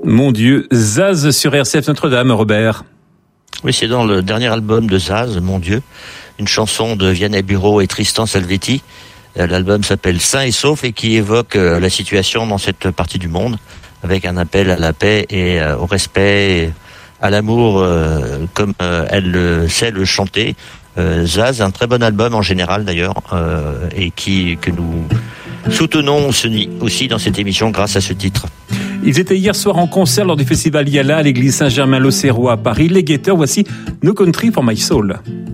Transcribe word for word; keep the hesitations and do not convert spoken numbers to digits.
Mon Dieu, Zaz sur R C F Notre-Dame, Robert. Oui, c'est dans le dernier album de Zaz, Mon Dieu, une chanson de Vianney Bureau et Tristan Salvetti. L'album s'appelle Sain et Sauf et qui évoque la situation dans cette partie du monde, avec un appel à la paix et au respect, à l'amour, comme elle sait le chanter. Zaz, un très bon album en général d'ailleurs, et qui que nous soutenons aussi dans cette émission grâce à ce titre. Ils étaient hier soir en concert lors du festival Yala à l'église Saint-Germain-l'Auxerrois à Paris. Les Guetteurs, voici No Country for My Soul.